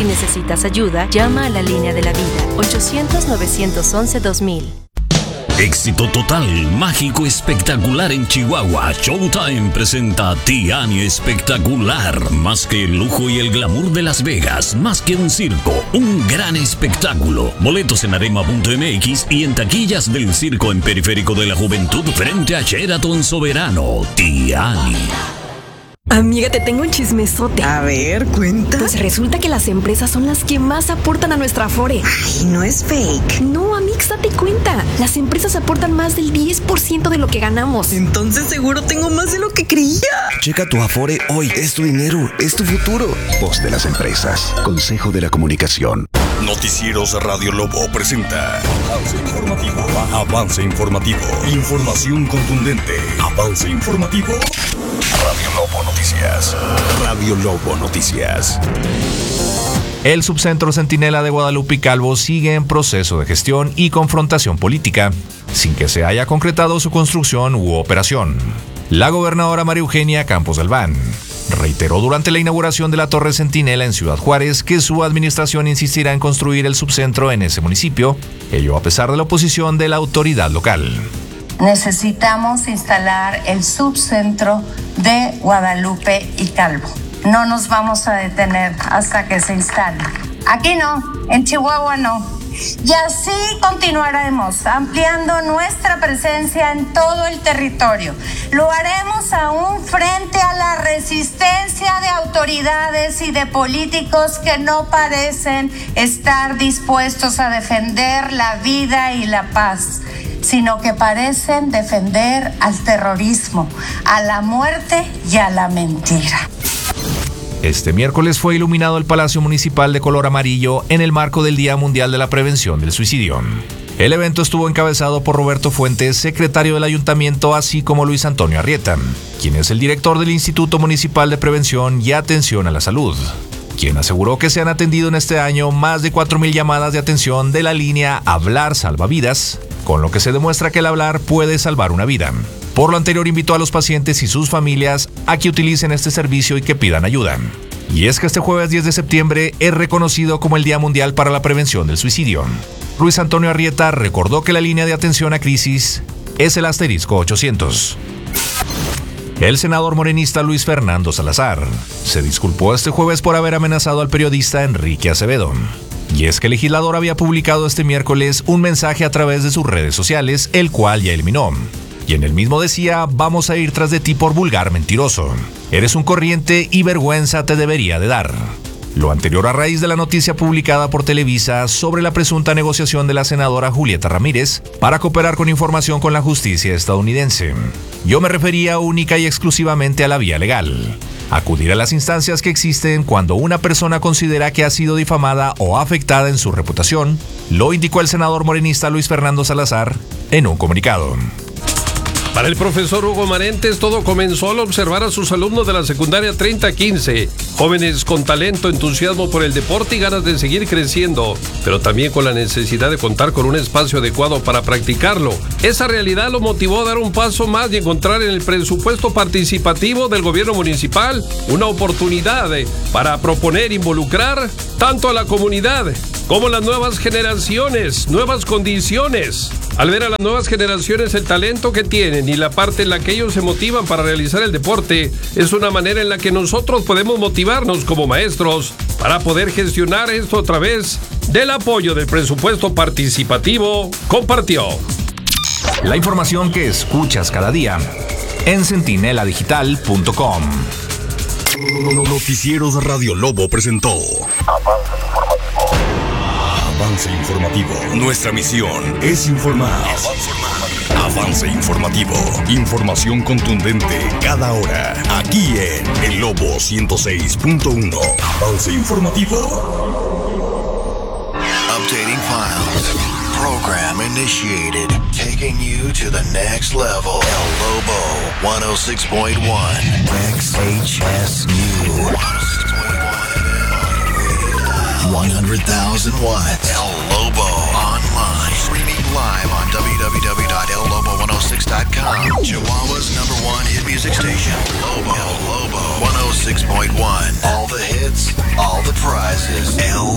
Si necesitas ayuda, llama a la línea de la vida, 800-911-2000. Éxito total, mágico, espectacular en Chihuahua. Showtime presenta Tiani Espectacular. Más que el lujo y el glamour de Las Vegas, más que un circo, un gran espectáculo. Boletos en arema.mx y en taquillas del circo en Periférico de la Juventud frente a Sheraton Soberano. Tiani. Amiga, te tengo un chismesote. A ver, cuenta. Pues resulta que las empresas son las que más aportan a nuestra Afore. Ay, no es fake. No, Amix, date cuenta. Las empresas aportan más del 10% de lo que ganamos. Entonces seguro tengo más de lo que creía. Checa tu Afore hoy. Es tu dinero, es tu futuro. Voz de las empresas. Consejo de la Comunicación. Noticieros Radio Lobo presenta Avance Informativo. Avance Informativo. Información contundente. Avance Informativo. Radio Lobo Noticias. Radio Lobo Noticias. El subcentro Centinela de Guadalupe y Calvo sigue en proceso de gestión y confrontación política, sin que se haya concretado su construcción u operación. La gobernadora María Eugenia Campos Galván reiteró durante la inauguración de la Torre Centinela en Ciudad Juárez que su administración insistirá en construir el subcentro en ese municipio, ello a pesar de la oposición de la autoridad local. Necesitamos instalar el subcentro de Guadalupe y Calvo. No nos vamos a detener hasta que se instale. Aquí no, en Chihuahua no. Y así continuaremos ampliando nuestra presencia en todo el territorio. Lo haremos aún frente a la resistencia de autoridades y de políticos que no parecen estar dispuestos a defender la vida y la paz, sino que parecen defender al terrorismo, a la muerte y a la mentira. Este miércoles fue iluminado el Palacio Municipal de color amarillo en el marco del Día Mundial de la Prevención del Suicidio. El evento estuvo encabezado por Roberto Fuentes, secretario del Ayuntamiento, así como Luis Antonio Arrieta, quien es el director del Instituto Municipal de Prevención y Atención a la Salud, quien aseguró que se han atendido en este año más de 4,000 llamadas de atención de la línea Hablar Salva Vidas, con lo que se demuestra que el hablar puede salvar una vida. Por lo anterior, invitó a los pacientes y sus familias a que utilicen este servicio y que pidan ayuda. Y es que este jueves 10 de septiembre es reconocido como el Día Mundial para la Prevención del Suicidio. Luis Antonio Arrieta recordó que la línea de atención a crisis es el *800. El senador morenista Luis Fernando Salazar se disculpó este jueves por haber amenazado al periodista Enrique Acevedo. Y es que el legislador había publicado este miércoles un mensaje a través de sus redes sociales, el cual ya eliminó. Y en el mismo decía: vamos a ir tras de ti por vulgar mentiroso. Eres un corriente y vergüenza te debería de dar. Lo anterior a raíz de la noticia publicada por Televisa sobre la presunta negociación de la senadora Julieta Ramírez para cooperar con información con la justicia estadounidense. Yo me refería única y exclusivamente a la vía legal. Acudir a las instancias que existen cuando una persona considera que ha sido difamada o afectada en su reputación, lo indicó el senador morenista Luis Fernando Salazar en un comunicado. Para el profesor Hugo Marentes, todo comenzó al observar a sus alumnos de la secundaria 3015, jóvenes con talento, entusiasmo por el deporte y ganas de seguir creciendo, pero también con la necesidad de contar con un espacio adecuado para practicarlo. Esa realidad lo motivó a dar un paso más y encontrar en el presupuesto participativo del gobierno municipal una oportunidad para proponer involucrar tanto a la comunidad como las nuevas generaciones, nuevas condiciones. Al ver a las nuevas generaciones el talento que tienen y la parte en la que ellos se motivan para realizar el deporte, es una manera en la que nosotros podemos motivarnos como maestros para poder gestionar esto a través del apoyo del presupuesto participativo, compartió. La información que escuchas cada día en centineladigital.com. Noticieros Radio Lobo presentó Avance Informativo. Nuestra misión es informar. Avance Informativo. Información contundente cada hora. Aquí en El Lobo 106.1. Avance Informativo. Updating files. Program initiated. Taking you to the next level. El Lobo 106.1. XHSU. 100,000 watts. El Lobo online. Streaming live on www.ellobo106.com. Chihuahua's #1 hit music station. El Lobo 106.1. All the hits, all the prizes. El